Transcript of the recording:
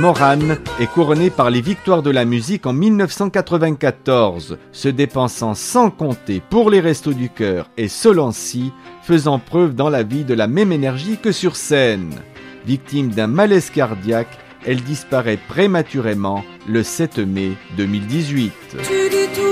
Morane est couronnée par les Victoires de la musique en 1994, se dépensant sans compter pour les Restos du Cœur et Solancy, faisant preuve dans la vie de la même énergie que sur scène. Victime d'un malaise cardiaque, elle disparaît prématurément le 7 mai 2018.